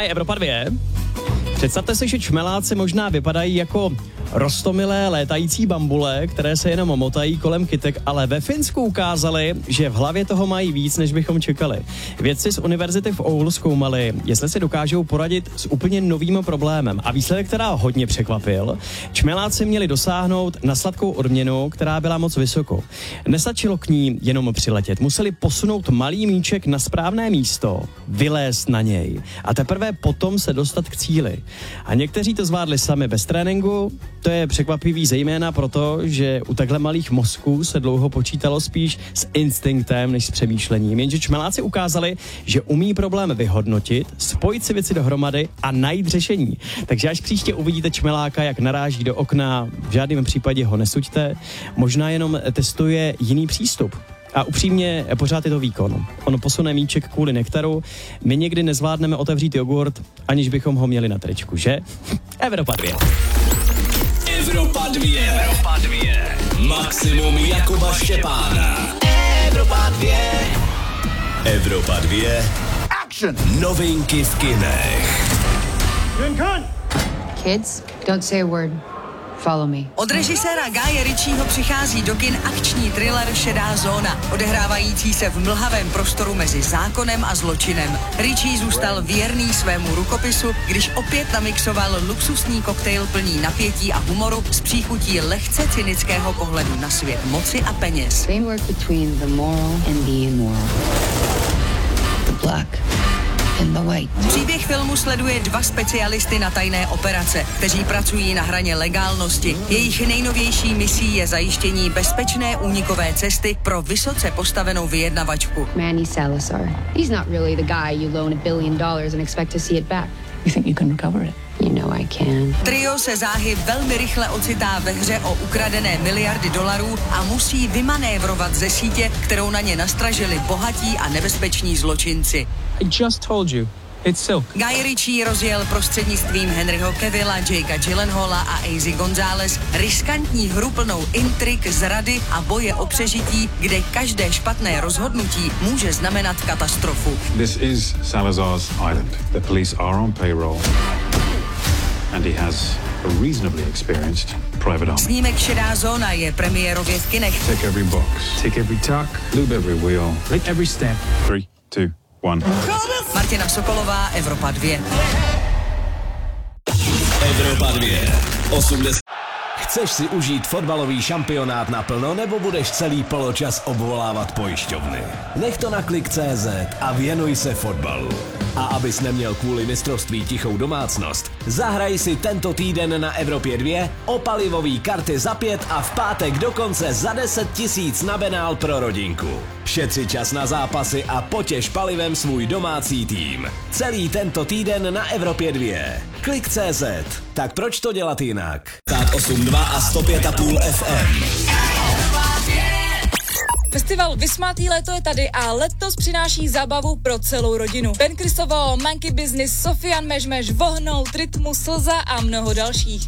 Hi, Evropa 2. Představte si, že čmeláci možná vypadají jako roztomilé létající bambule, které se jenom motají kolem kytek, ale ve Finsku ukázali, že v hlavě toho mají víc, než bychom čekali. Vědci z univerzity v Oulu zkoumali, jestli si dokážou poradit s úplně novým problémem. A výsledek, která hodně překvapil, čmeláci měli dosáhnout na sladkou odměnu, která byla moc vysoko. Nestačilo k ní jenom přiletět, museli posunout malý míček na správné místo, vylézt na něj a teprve potom se dostat k cíli. A někteří to zvládli sami bez tréninku. To je překvapivý zejména proto, že u takhle malých mozků se dlouho počítalo spíš s instinktem než s přemýšlením. Jenže čmeláci ukázali, že umí problém vyhodnotit, spojit si věci dohromady a najít řešení. Takže až příště uvidíte čmeláka, jak naráží do okna, v žádném případě ho nesuďte, možná jenom testuje jiný přístup. A upřímně, pořád je to výkon. On posune míček kvůli nektaru, my někdy nezvládneme otevřít jogurt, aniž bychom ho měli na tričku, že? Evropa 2. Evropa 2. Evropa 2. Maximum Jakuba Štěpána. Evropa 2. Evropa 2. Action. Novinky v kinech. Kids, don't say a word. Follow me. Od režiséra Guye Ritchieho přichází do kin akční thriller Šedá zóna, odehrávající se v mlhavém prostoru mezi zákonem a zločinem. Ritchie zůstal věrný svému rukopisu, když opět namixoval luxusní koktejl plný napětí a humoru s příchutí lehce cynického pohledu na svět moci a peněz. Same work between the moral and the immoral. The black and the white. Příběh filmu sleduje dva specialisty na tajné operace, kteří pracují na hraně legálnosti. Jejich nejnovější misí je zajištění bezpečné únikové cesty pro vysoce postavenou vyjednavačku. Manny Salazar. He's not really the guy you loan $1 billion and expect to see it back. You think you can recover it? You know I can. Trio se záhy velmi rychle ocitá ve hře o ukradené miliardy dolarů a musí vymanévrovat ze sítě, kterou na ně nastražili bohatí a nebezpeční zločinci. I just told you. It's silk. Guy Ritchie rozjel prostřednictvím Henryho Cavilla, Jakea Gyllenhaala a Azy González riskantní hru plnou intrik, zrady a boje o přežití, kde každé špatné rozhodnutí může znamenat katastrofu. This is Salazar's island. The police are on payroll. And he has a reasonably experienced private army. Snímek Šedá zóna je premiérově v kinech. Take every box, take every tuck, lube every wheel, Like every step. 3, 2, 1. Martina Sokolová, Evropa 2. Evropa 2. 80. Chceš si užít fotbalový šampionát naplno, nebo budeš celý poločas obvolávat pojišťovny? Nech to na Klik.cz a věnuj se fotbalu. A abys neměl kvůli mistrovství tichou domácnost, zahraj si tento týden na Evropě 2 o palivový karty za 5 a v pátek dokonce za 10 000 na benál pro rodinku. Šetři čas na zápasy a potěš palivem svůj domácí tým. Celý tento týden na Evropě 2. Klik.cz. Tak proč to dělat jinak? Tak 8.2 a 105.5 FM. Festival Vysmátý léto je tady a letos přináší zábavu pro celou rodinu. Ben Krysovo, Monkey Business, Sofian Mežmeš, Vohnout, Rytmus, Slza a mnoho dalších.